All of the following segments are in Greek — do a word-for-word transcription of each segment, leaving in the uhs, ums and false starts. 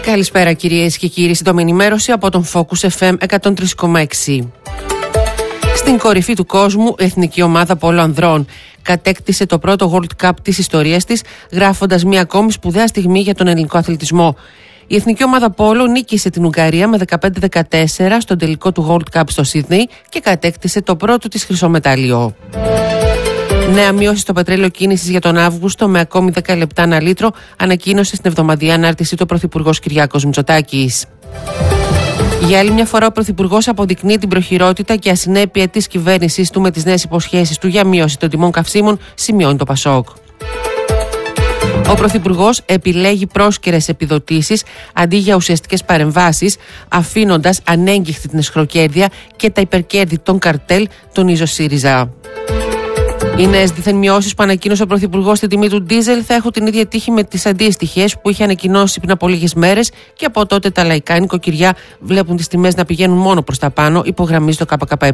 Καλησπέρα κυρίες και κύριοι, σύντομη ενημέρωση από τον Focus εφ εμ εκατόν τρία κόμμα έξι. Στην κορυφή του κόσμου, η εθνική ομάδα πόλο ανδρών κατέκτησε το πρώτο World Cup της ιστορίας της, γράφοντας μια ακόμη σπουδαία στιγμή για τον ελληνικό αθλητισμό. Η εθνική ομάδα πόλο νίκησε την Ουγγαρία με δεκαπέντε δεκατέσσερα στον τελικό του World Cup στο Σίδνεϊ και κατέκτησε το πρώτο της χρυσό μετάλλιο. Νέα μείωση στο πετρέλαιο κίνησης για τον Αύγουστο με ακόμη δέκα λεπτά ανά λίτρο, ανακοίνωσε στην εβδομαδιαία ανάρτησή του ο Πρωθυπουργός Κυριάκος Μητσοτάκης. Για άλλη μια φορά, ο Πρωθυπουργός αποδεικνύει την προχειρότητα και ασυνέπεια της κυβέρνησής του με τις νέες υποσχέσεις του για μείωση των τιμών καυσίμων, σημειώνει το Πασόκ. Ο Πρωθυπουργός επιλέγει πρόσκαιρες επιδοτήσεις αντί για ουσιαστικές παρεμβάσεις, αφήνοντας ανέγκυχτη την αισχροκέρδεια και τα υπερκέρδη των καρτέλ, τονίζει ο ΣΥΡΙΖΑ. Οι νέες δίθεν μειώσεις που ανακοίνωσε ο Πρωθυπουργός στην τιμή του ντίζελ θα έχουν την ίδια τύχη με τις αντίστοιχες που είχε ανακοινώσει πριν από λίγες μέρες και από τότε τα λαϊκά νοικοκυριά βλέπουν τις τιμές να πηγαίνουν μόνο προς τα πάνω, υπογραμμίζει το ΚΚΕ.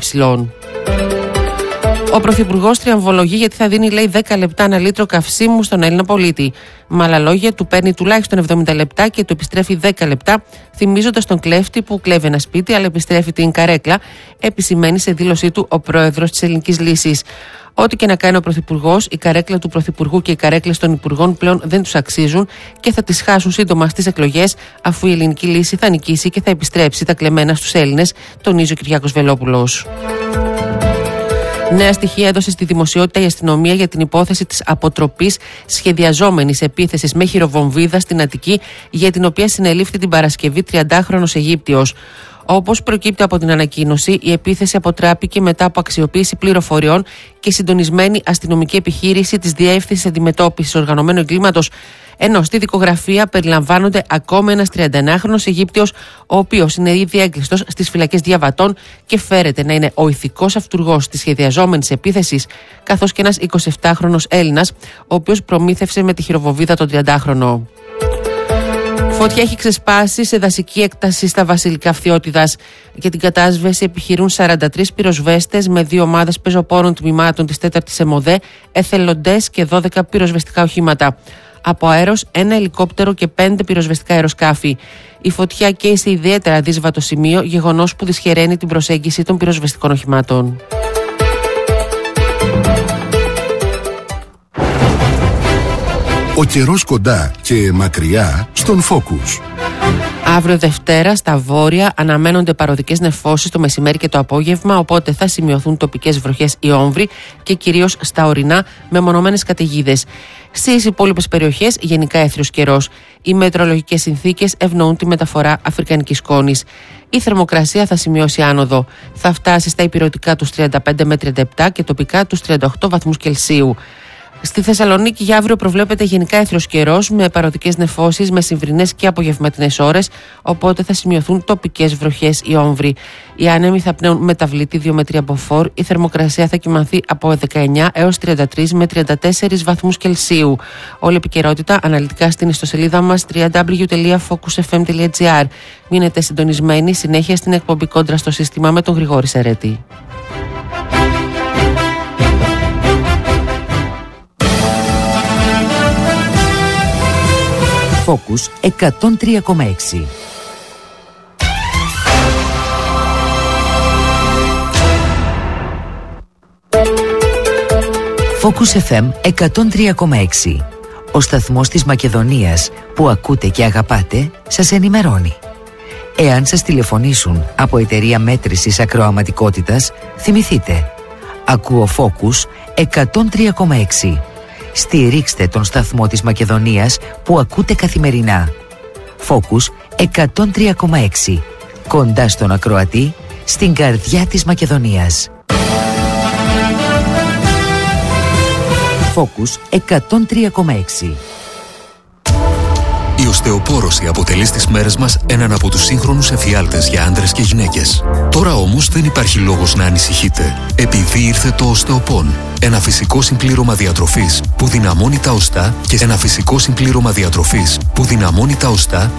Ο Πρωθυπουργός τριαμβολογεί γιατί θα δίνει, λέει, δέκα λεπτά ένα λίτρο καυσίμου στον Έλληνα πολίτη. Με άλλα λόγια, του παίρνει τουλάχιστον εβδομήντα λεπτά και του επιστρέφει δέκα λεπτά, θυμίζοντας τον κλέφτη που κλέβει ένα σπίτι, αλλά επιστρέφει την καρέκλα, επισημαίνει σε δήλωσή του ο πρόεδρος της Ελληνικής Λύσης. Ό,τι και να κάνει ο Πρωθυπουργός, η καρέκλα του Πρωθυπουργού και οι καρέκλες των Υπουργών πλέον δεν τους αξίζουν και θα τις χάσουν σύντομα στις εκλογές, αφού η Ελληνική Λύση θα νικήσει και θα επιστρέψει τα κλεμμένα στους Έλληνες, τονίζει ο Κυριάκος Βελόπουλος. Νέα στοιχεία έδωσε στη δημοσιότητα η αστυνομία για την υπόθεση της αποτροπής σχεδιαζόμενης επίθεσης με χειροβομβίδα στην Αττική, για την οποία συνελήφθη την Παρασκευή τριαντάχρονος Αιγύπτιος. Όπως προκύπτει από την ανακοίνωση, η επίθεση αποτράπηκε μετά από αξιοποίηση πληροφοριών και συντονισμένη αστυνομική επιχείρηση της Διεύθυνσης Αντιμετώπισης Οργανωμένου Εγκλήματος, ενώ στη δικογραφία περιλαμβάνονται ακόμα ένας τριανταενάχρονος Αιγύπτιος, ο οποίος είναι ήδη έγκλειστος στις φυλακές Διαβατών και φέρεται να είναι ο ηθικός αυτουργός της σχεδιαζόμενης επίθεσης, καθώς και ένας εικοσιεπτάχρονος Έλληνας, ο οποίος προμήθευσε με τη χειροβομβίδα τον τριαντάχρονο. Φωτιά έχει ξεσπάσει σε δασική έκταση στα Βασιλικά Φθιώτιδας. Για την κατάσβεση επιχειρούν σαράντα τρεις πυροσβέστες με δύο ομάδες πεζοπόρων τμήματων της τέταρτης ΕΜΟΔΕ, εθελοντές και δώδεκα πυροσβεστικά οχήματα. Από αέρος, ένα ελικόπτερο και πέντε πυροσβεστικά αεροσκάφη. Η φωτιά καίει σε ιδιαίτερα δύσβατο σημείο, γεγονός που δυσχεραίνει την προσέγγιση των πυροσβεστικών οχημάτων. Ο καιρός κοντά και μακριά στον Focus. Αύριο Δευτέρα στα βόρεια αναμένονται παροδικές νεφώσεις το μεσημέρι και το απόγευμα, οπότε θα σημειωθούν τοπικές βροχές ή όμβροι και κυρίως στα ορεινά με μονομένες καταιγίδες. Στις υπόλοιπες περιοχές γενικά έθριος καιρός. Οι μετεωρολογικές συνθήκες ευνοούν τη μεταφορά αφρικανικής σκόνης. Η θερμοκρασία θα σημειώσει άνοδο. Θα φτάσει στα ηπειρωτικά τους τριάντα πέντε με τριάντα επτά και τοπικά τους τριάντα οκτώ βαθμούς Κελσίου. Στη Θεσσαλονίκη για αύριο προβλέπεται γενικά έθριος καιρός με παροδικές νεφώσεις με συμβρινές και απογευματινές ώρες, οπότε θα σημειωθούν τοπικές βροχές ή όμβροι. Οι άνεμοι θα πνέουν μεταβλητή δύο με τρία μποφόρ, η θερμοκρασία θα κυμανθεί από δεκαεννιά έως τριάντα τρία με τριάντα τέσσερα βαθμούς Κελσίου. Όλη επικαιρότητα αναλυτικά στην ιστοσελίδα μας double-u double-u double-u τελεία focus f m τελεία g r. Μείνετε συντονισμένοι συνέχεια στην εκπομπή Κόντρα στο σύστημα με τον Γρηγόρη Σερέτη. Focus εκατόν τρία κόμμα έξι. Focus εφ εμ εκατόν τρία κόμμα έξι. Ο σταθμός της Μακεδονίας που ακούτε και αγαπάτε σας ενημερώνει. Εάν σας τηλεφωνήσουν από εταιρεία μέτρησης ακροαματικότητας, θυμηθείτε. Ακούω Focus εκατόν τρία κόμμα έξι. Στηρίξτε τον σταθμό της Μακεδονίας που ακούτε καθημερινά. Focus εκατόν τρία κόμμα έξι. Κοντά στον ακροατή, στην καρδιά της Μακεδονίας. Focus εκατόν τρία κόμμα έξι. Η οστεοπόρωση αποτελεί στις μέρες μας έναν από τους σύγχρονους εφιάλτες για άντρες και γυναίκες. Τώρα όμως δεν υπάρχει λόγος να ανησυχείτε, επειδή ήρθε το Οστεοπόν. Ένα φυσικό συμπλήρωμα διατροφής που δυναμώνει τα οστά και ένα φυσικό συμπλήρωμα διατροφής που δυναμώνει τα οστά